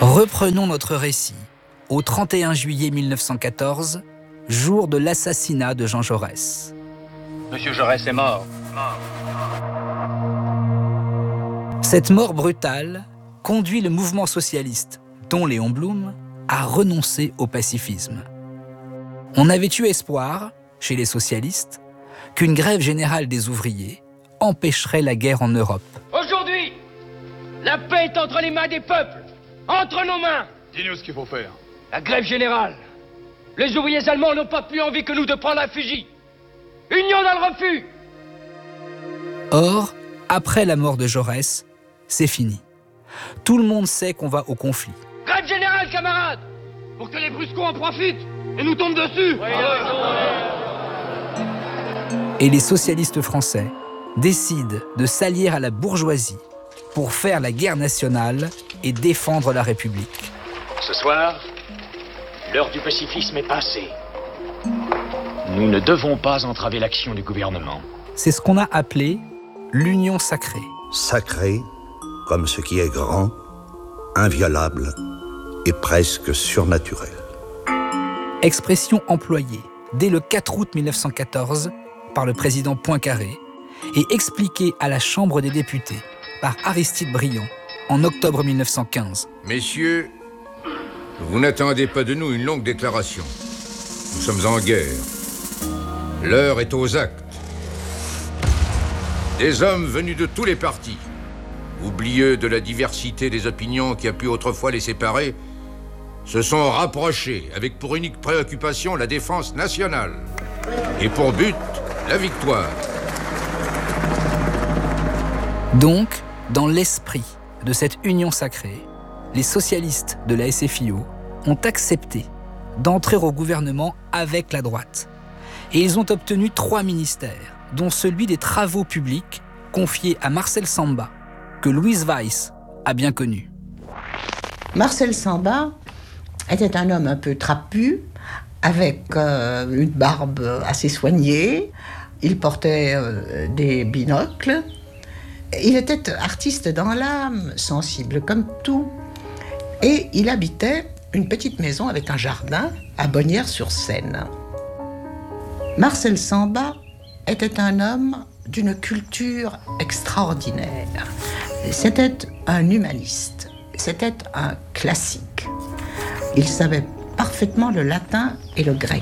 Reprenons notre récit au 31 juillet 1914, jour de l'assassinat de Jean Jaurès. Monsieur Jaurès est mort. Cette mort brutale conduit le mouvement socialiste, dont Léon Blum, à renoncer au pacifisme. On avait eu espoir, chez les socialistes, qu'une grève générale des ouvriers empêcherait la guerre en Europe. Aujourd'hui, la paix est entre les mains des peuples, entre nos mains. Dis-nous ce qu'il faut faire. La grève générale. Les ouvriers allemands n'ont pas plus envie que nous de prendre un fusil. Union dans le refus. Or, après la mort de Jaurès, c'est fini. Tout le monde sait qu'on va au conflit. Grève générale, camarades, pour que les bruscons en profitent et nous tombent dessus. Et les socialistes français décident de s'allier à la bourgeoisie pour faire la guerre nationale et défendre la République. Ce soir, l'heure du pacifisme est passée. Nous ne devons pas entraver l'action du gouvernement. C'est ce qu'on a appelé l'union sacrée. Sacrée comme ce qui est grand, inviolable et presque surnaturel. Expression employée dès le 4 août 1914 par le président Poincaré et expliquée à la Chambre des députés par Aristide Briand en octobre 1915. Messieurs, vous n'attendez pas de nous une longue déclaration. Nous sommes en guerre. L'heure est aux actes. Des hommes venus de tous les partis, oublieux de la diversité des opinions qui a pu autrefois les séparer, se sont rapprochés avec pour unique préoccupation la défense nationale et pour but la victoire. Donc, dans l'esprit de cette union sacrée, les socialistes de la SFIO ont accepté d'entrer au gouvernement avec la droite. Et ils ont obtenu 3 ministères, dont celui des travaux publics, confié à Marcel Samba, que Louise Weiss a bien connu. Marcel Samba était un homme un peu trapu, avec une barbe assez soignée. Il portait des binocles. Il était artiste dans l'âme, sensible comme tout. Et il habitait une petite maison avec un jardin à Bonnières-sur-Seine. Marcel Samba était un homme d'une culture extraordinaire. C'était un humaniste, c'était un classique. Il savait parfaitement le latin et le grec.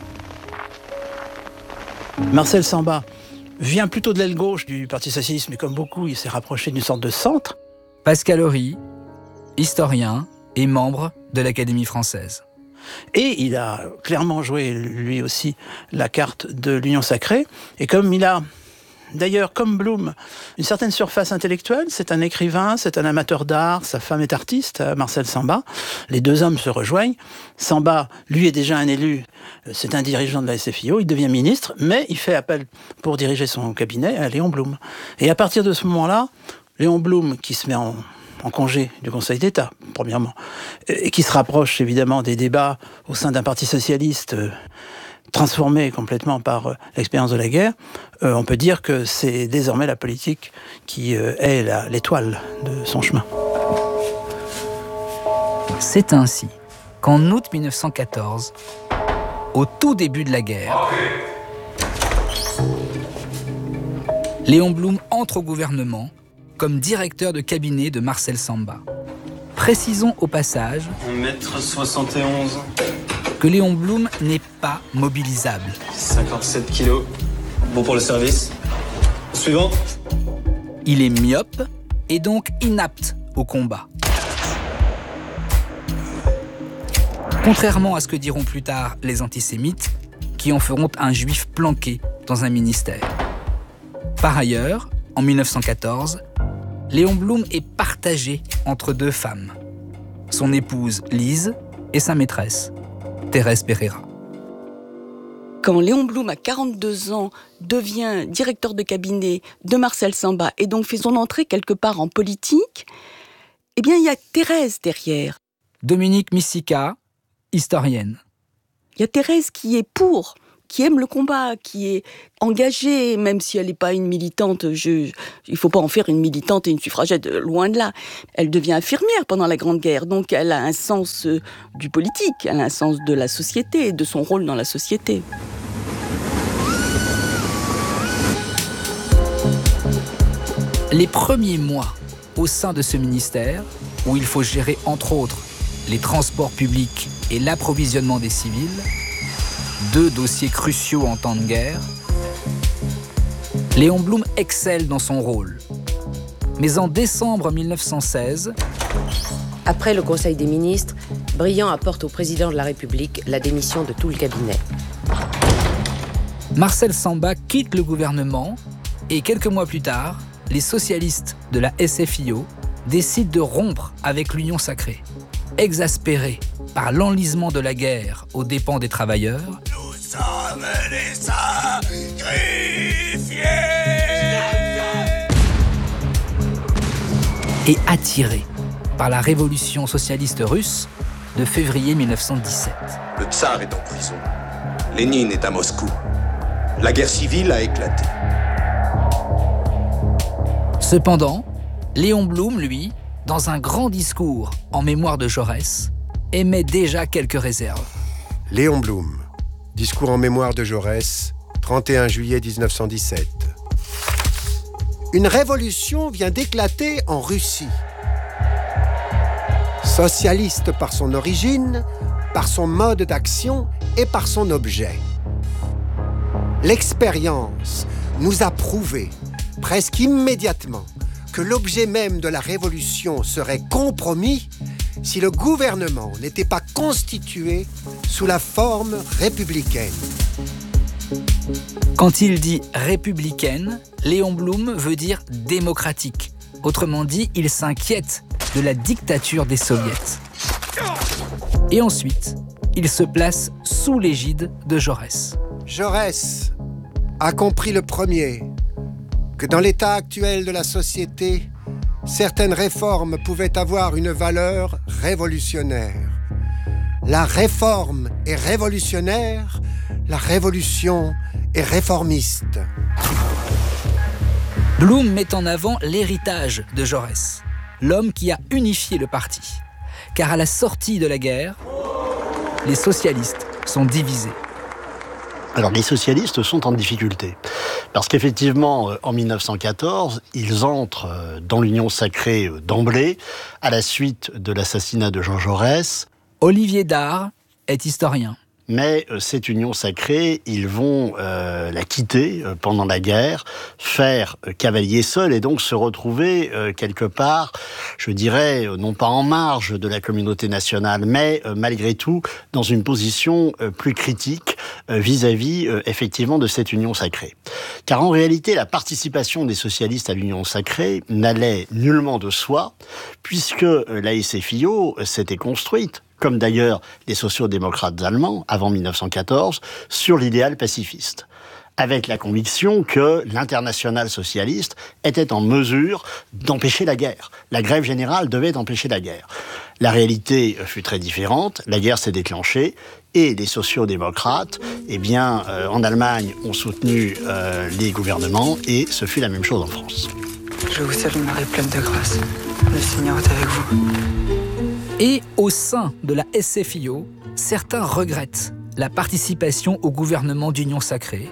Marcel Samba vient plutôt de l'aile gauche du Parti socialiste, mais comme beaucoup, il s'est rapproché d'une sorte de centre. Pascal Horry, historien et membre de l'Académie française. Et il a clairement joué, lui aussi, la carte de l'union sacrée. Et comme il a, d'ailleurs, comme Blum, une certaine surface intellectuelle, c'est un écrivain, c'est un amateur d'art, sa femme est artiste, Marcel Samba. Les deux hommes se rejoignent. Samba, lui, est déjà un élu, c'est un dirigeant de la SFIO, il devient ministre, mais il fait appel pour diriger son cabinet à Léon Blum. Et à partir de ce moment-là, Léon Blum, qui se met en congé du Conseil d'État, premièrement, et qui se rapproche évidemment des débats au sein d'un parti socialiste transformé complètement par l'expérience de la guerre, on peut dire que c'est désormais la politique qui est l'étoile de son chemin. C'est ainsi qu'en août 1914, au tout début de la guerre, Léon Blum entre au gouvernement comme directeur de cabinet de Marcel Samba. Précisons au passage 1m71 que Léon Blum n'est pas mobilisable. 57 kilos, bon pour le service. Suivant. Il est myope et donc inapte au combat. Contrairement à ce que diront plus tard les antisémites, qui en feront un juif planqué dans un ministère. Par ailleurs, en 1914, Léon Blum est partagé entre 2 femmes. Son épouse Lise et sa maîtresse, Thérèse Pereira. Quand Léon Blum, à 42 ans, devient directeur de cabinet de Marcel Samba et donc fait son entrée quelque part en politique, eh bien, il y a Thérèse derrière. Dominique Missika, historienne. Il y a Thérèse qui est pour qui aime le combat, qui est engagée, même si elle n'est pas une militante. Il ne faut pas en faire une militante et une suffragette, loin de là. Elle devient infirmière pendant la Grande Guerre, donc elle a un sens du politique, elle a un sens de la société, de son rôle dans la société. Les premiers mois au sein de ce ministère, où il faut gérer entre autres les transports publics et l'approvisionnement des civils, 2 dossiers cruciaux en temps de guerre, Léon Blum excelle dans son rôle. Mais en décembre 1916... Après le Conseil des ministres, Briand apporte au président de la République la démission de tout le cabinet. Marcel Samba quitte le gouvernement et quelques mois plus tard, les socialistes de la SFIO décident de rompre avec l'Union sacrée. Exaspérés par l'enlisement de la guerre aux dépens des travailleurs, nous sommes les sacrifiés et attirés par la révolution socialiste russe de février 1917. Le tsar est en prison. Lénine est à Moscou. La guerre civile a éclaté. Cependant, Léon Blum, lui, dans un grand discours en mémoire de Jaurès, émet déjà quelques réserves. Léon Blum, discours en mémoire de Jaurès, 31 juillet 1917. Une révolution vient d'éclater en Russie. Socialiste par son origine, par son mode d'action et par son objet. L'expérience nous a prouvé, presque immédiatement, que l'objet même de la révolution serait compromis si le gouvernement n'était pas constitué sous la forme républicaine. Quand il dit républicaine, Léon Blum veut dire démocratique. Autrement dit, il s'inquiète de la dictature des soviets. Et ensuite, il se place sous l'égide de Jaurès. Jaurès a compris le premier que dans l'état actuel de la société, certaines réformes pouvaient avoir une valeur révolutionnaire. La réforme est révolutionnaire, la révolution est réformiste. Blum met en avant l'héritage de Jaurès, l'homme qui a unifié le parti. Car à la sortie de la guerre, les socialistes sont divisés. Alors les socialistes sont en difficulté, parce qu'effectivement, en 1914, ils entrent dans l'Union sacrée d'emblée, à la suite de l'assassinat de Jean Jaurès. Olivier Dard est historien. Mais cette union sacrée, ils vont la quitter pendant la guerre, faire cavalier seul et donc se retrouver quelque part, je dirais, non pas en marge de la communauté nationale, mais malgré tout dans une position plus critique vis-à-vis effectivement de cette union sacrée. Car en réalité, la participation des socialistes à l'union sacrée n'allait nullement de soi, puisque la SFIO s'était construite, comme d'ailleurs les sociaux-démocrates allemands, avant 1914, sur l'idéal pacifiste, avec la conviction que l'internationale socialiste était en mesure d'empêcher la guerre. La grève générale devait empêcher la guerre. La réalité fut très différente, la guerre s'est déclenchée, et les sociaux-démocrates, en Allemagne, ont soutenu les gouvernements, et ce fut la même chose en France. Je vous salue Marie pleine de grâce. Le Seigneur est avec vous. Et au sein de la SFIO, certains regrettent la participation au gouvernement d'union sacrée,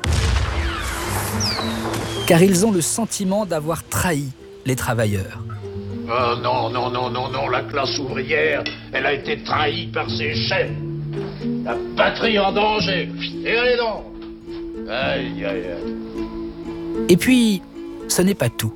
car ils ont le sentiment d'avoir trahi les travailleurs. Oh non, la classe ouvrière, elle a été trahie par ses chefs. La patrie en danger. Et allez donc. Aïe, aïe, aïe. Et puis, ce n'est pas tout.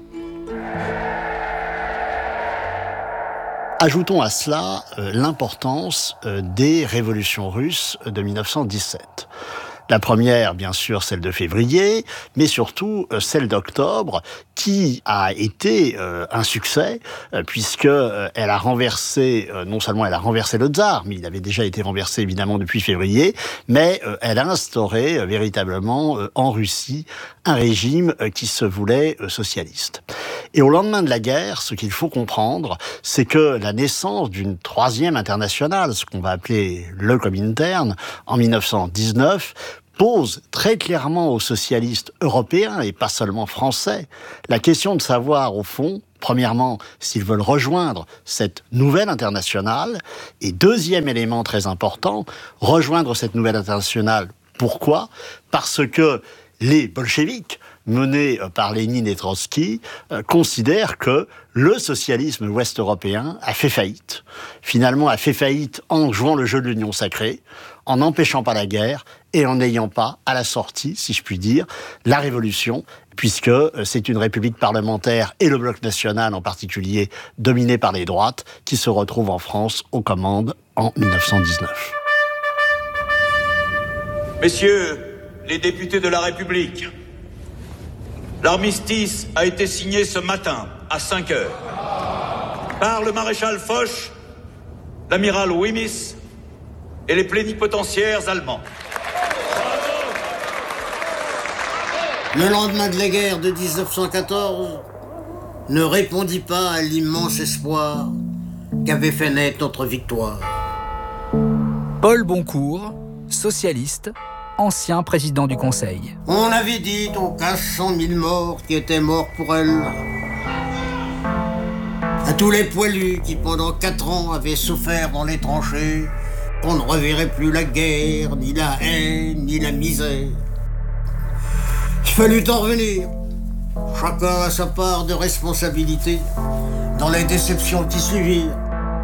Ajoutons à cela l'importance des révolutions russes de 1917. La première, bien sûr, celle de février, mais surtout celle d'octobre, qui a été un succès, puisque elle a renversé, non seulement elle a renversé le tsar, mais il avait déjà été renversé évidemment depuis février, mais elle a instauré véritablement en Russie un régime qui se voulait socialiste. Et au lendemain de la guerre, ce qu'il faut comprendre, c'est que la naissance d'une troisième internationale, ce qu'on va appeler le Comintern, en 1919, pose très clairement aux socialistes européens, et pas seulement français, la question de savoir, au fond, premièrement, s'ils veulent rejoindre cette nouvelle internationale, et deuxième élément très important, rejoindre cette nouvelle internationale. Pourquoi ? Parce que les bolcheviks, menés par Lénine et Trotsky, considèrent que le socialisme ouest-européen a fait faillite. Finalement, a fait faillite en jouant le jeu de l'union sacrée, en n'empêchant pas la guerre et en n'ayant pas, à la sortie, si je puis dire, la révolution, puisque c'est une république parlementaire et le bloc national en particulier, dominé par les droites, qui se retrouvent en France aux commandes en 1919. Messieurs les députés de la République, l'armistice a été signé ce matin à 5 heures par le maréchal Foch, l'amiral Wemyss et les plénipotentiaires allemands. Le lendemain de la guerre de 1914 ne répondit pas à l'immense espoir qu'avait fait naître notre victoire. Paul Boncourt, socialiste, ancien président du Conseil. On avait dit aux 1500 000 morts qui étaient morts pour elle, à tous les poilus qui pendant 4 ans avaient souffert dans les tranchées, qu'on ne reverrait plus la guerre, ni la haine, ni la misère. Il fallut en revenir. Chacun a sa part de responsabilité dans les déceptions qui suivirent.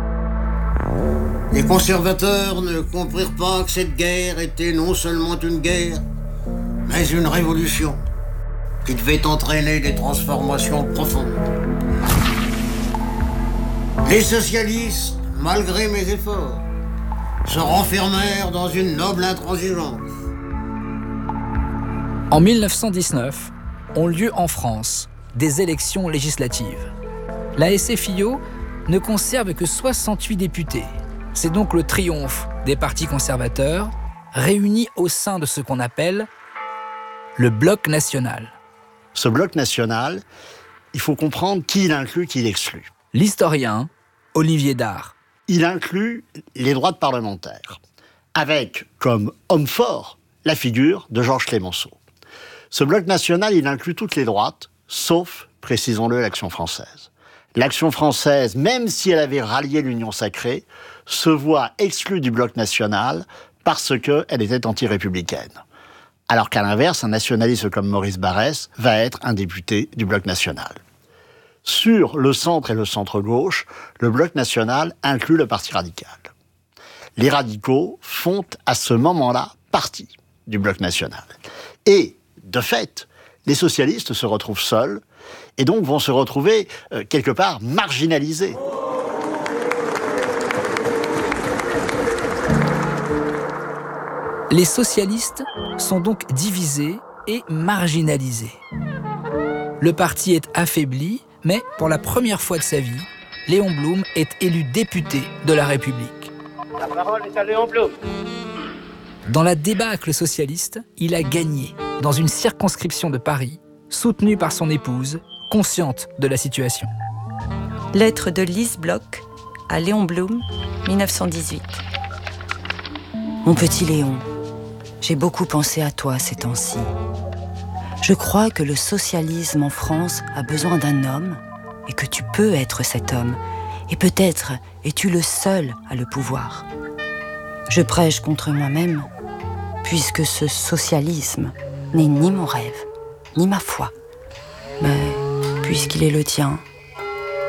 Les conservateurs ne comprirent pas que cette guerre était non seulement une guerre, mais une révolution qui devait entraîner des transformations profondes. Les socialistes, malgré mes efforts, se renfermèrent dans une noble intransigeance. En 1919, ont lieu en France des élections législatives. La SFIO ne conserve que 68 députés. C'est donc le triomphe des partis conservateurs réunis au sein de ce qu'on appelle le bloc national. Ce bloc national, il faut comprendre qui il inclut, qui il exclut. L'historien Olivier Dard. Il inclut les droites parlementaires, avec comme homme fort la figure de Georges Clemenceau. Ce bloc national, il inclut toutes les droites, sauf, précisons-le, l'Action française. L'Action française, même si elle avait rallié l'Union sacrée, se voit exclue du bloc national parce qu'elle était anti-républicaine. Alors qu'à l'inverse, un nationaliste comme Maurice Barrès va être un député du bloc national. Sur le centre et le centre-gauche, le bloc national inclut le Parti radical. Les radicaux font à ce moment-là partie du bloc national. Et, de fait, les socialistes se retrouvent seuls et donc vont se retrouver quelque part marginalisés. Les socialistes sont donc divisés et marginalisés. Le parti est affaibli, mais pour la première fois de sa vie, Léon Blum est élu député de la République. La parole est à Léon Blum. Dans la débâcle socialiste, il a gagné dans une circonscription de Paris, soutenu par son épouse, consciente de la situation. Lettre de Lise Bloch à Léon Blum, 1918. Mon petit Léon, j'ai beaucoup pensé à toi ces temps-ci. Je crois que le socialisme en France a besoin d'un homme et que tu peux être cet homme. Et peut-être es-tu le seul à le pouvoir. Je prêche contre moi-même, puisque ce socialisme n'est ni mon rêve, ni ma foi. Mais puisqu'il est le tien,